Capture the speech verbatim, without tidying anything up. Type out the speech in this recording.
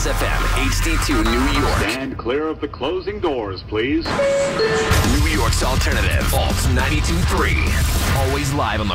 Kiss F M, H D two, New York. Stand clear of the closing doors, please. New York's alternative, Alt ninety-two point three. Always live on the